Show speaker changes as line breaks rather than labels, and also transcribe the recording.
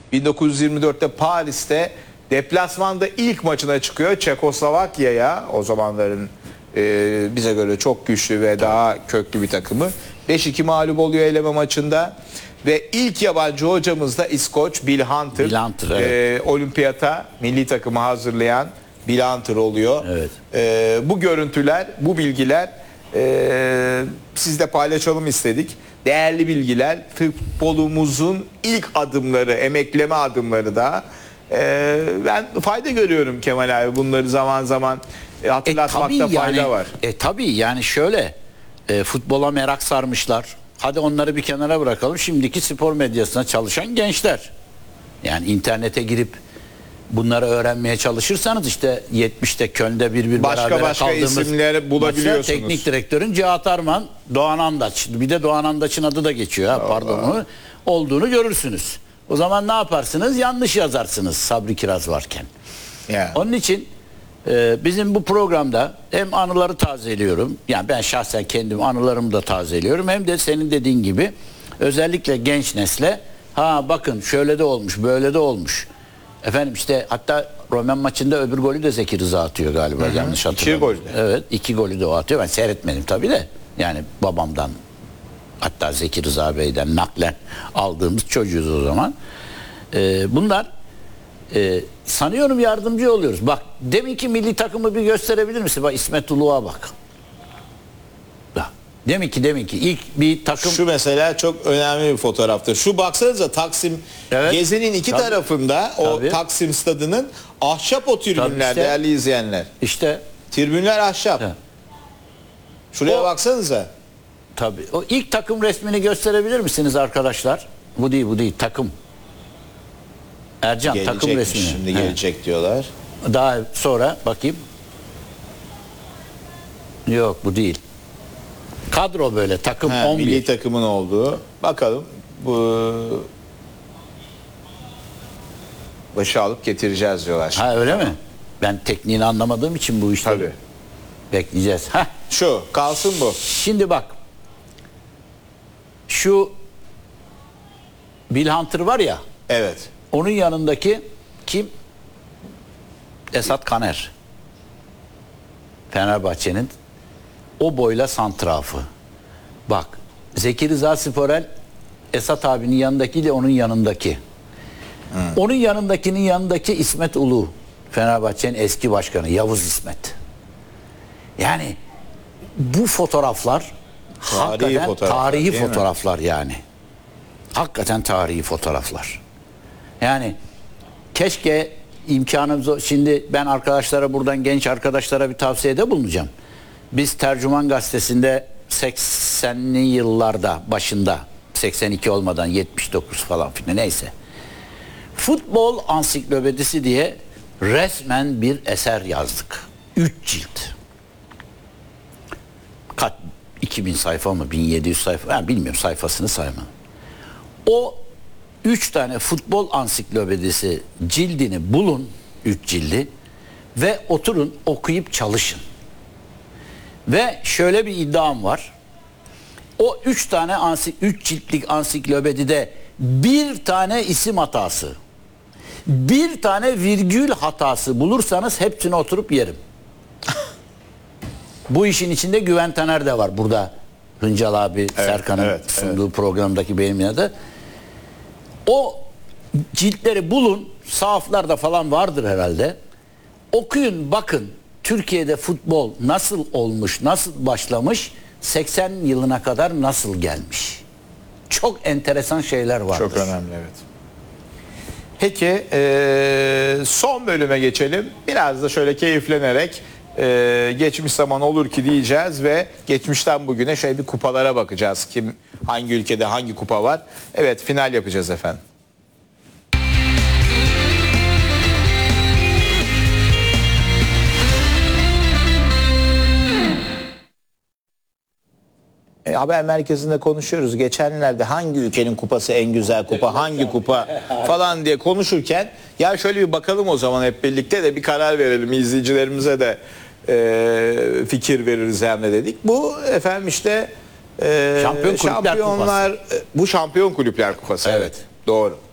1924'te Paris'te deplasmanda ilk maçına çıkıyor Çekoslovakya'ya, o zamanların bize göre çok güçlü ve daha köklü bir takımı. 5-2 mağlup oluyor eleme maçında ve ilk yabancı hocamız da İskoç Bill Hunter.
Bill Hunter, evet.
Olimpiyata milli takımı hazırlayan Bill Hunter oluyor.
Evet.
Bu görüntüler, bu bilgiler sizle paylaşalım istedik. Değerli bilgiler, futbolumuzun ilk adımları, emekleme adımları da. Ben fayda görüyorum Kemal abi, bunları zaman zaman hatırlatmakta fayda var.
Tabii yani şöyle, futbola merak sarmışlar. Hadi onları bir kenara bırakalım. Şimdiki spor medyasına çalışan gençler. Yani internete girip bunları öğrenmeye çalışırsanız işte 70'te Köln'de bir
başka
kaldığımız
isimleri bulabiliyorsunuz.
Teknik direktörün Cihat Arman, Doğan Andaç. Bir de Doğan Andaç'ın adı da geçiyor. Pardon, olduğunu görürsünüz. O zaman ne yaparsınız? Yanlış yazarsınız Sabri Kiraz varken.
Yeah.
Onun için bizim bu programda hem anıları tazeliyorum. Yani ben şahsen kendim anılarımı da tazeliyorum. Hem de senin dediğin gibi özellikle genç nesle, bakın şöyle de olmuş, böyle de olmuş. Efendim işte hatta Romen maçında öbür golü de Zeki Rıza atıyor galiba, yanlış hatırlamıyorum.
2 gol.
Evet, 2 golü de o atıyor. Ben seyretmedim tabii de. Yani babamdan, hatta Zeki Rıza Bey'den naklen aldığımız çocuğuz o zaman. Bunlar sanıyorum yardımcı oluyoruz. Bak deminki milli takımı bir gösterebilir misin? Bak İsmet Uluğ'a bak. Deminki ilk bir takım.
Şu mesela çok önemli bir fotoğraftır. Şu baksanıza Taksim,
evet,
Gezi'nin iki tarafında o Taksim stadının ahşap o tribünler,
işte,
değerli izleyenler.
İşte
tribünler ahşap.
Evet.
Şuraya baksanıza.
Tabii. O ilk takım resmini gösterebilir misiniz arkadaşlar? Bu değil takım. Ercan takım resmini.
Şimdi gelecek diyorlar.
Daha sonra bakayım. Yok bu değil. Kadro böyle takım 11.
Milli takımın olduğu. Bakalım bu başı alıp getireceğiz diyorlar.
Öyle mi? Ben tekniğini anlamadığım için bu işleri
Tabii.
bekleyeceğiz.
Şu kalsın bu.
Şimdi bak. Şu Bill Hunter var ya.
Evet.
Onun yanındaki kim? Esat Kaner. Fenerbahçe'nin o boyla santrafı. Bak Zeki Rıza Sporel Esat abinin yanındakiyle onun yanındaki. Onun yanındakinin yanındaki İsmet Ulu. Fenerbahçe'nin eski başkanı Yavuz İsmet. Yani bu fotoğraflar tarihi fotoğraflar yani. Hakikaten tarihi fotoğraflar. Yani keşke imkanımız, şimdi ben arkadaşlara, buradan genç arkadaşlara bir tavsiyede bulunacağım. Biz Tercüman Gazetesi'nde 80'li yıllarda başında, 82 olmadan 79 falan filan, neyse. Futbol ansiklopedisi diye resmen bir eser yazdık. 3 cilt. 2000 sayfa mı 1700 sayfa, yani bilmiyorum, sayfasını sayma. O 3 tane futbol ansiklopedisi cildini bulun, 3 cildi, ve oturun okuyup çalışın. Ve şöyle bir iddiam var. O 3 ciltlik ansiklopedide bir tane isim hatası, bir tane virgül hatası bulursanız hepsini oturup yerim. Bu işin içinde Güven Taner de var burada. Hıncal abi, Serkan'ın sunduğu programdaki benim adı. O ciltleri bulun, sahaflarda falan vardır herhalde. Okuyun, bakın Türkiye'de futbol nasıl olmuş, nasıl başlamış, 80 yılına kadar nasıl gelmiş. Çok enteresan şeyler vardır.
Çok önemli, evet. Peki son bölüme geçelim. Biraz da şöyle keyiflenerek geçmiş zaman olur ki diyeceğiz ve geçmişten bugüne şöyle bir kupalara bakacağız. Hangi ülkede hangi kupa var? Evet, final yapacağız efendim. Haber merkezinde konuşuyoruz. Geçenlerde hangi ülkenin kupası en güzel kupa, hangi kupa falan diye konuşurken, ya şöyle bir bakalım o zaman hep birlikte de bir karar verelim, izleyicilerimize de fikir veririz hem de dedik. Bu efendim işte
Şampiyonlar
bu Şampiyon Kulüpler Kupası. Evet. Doğru.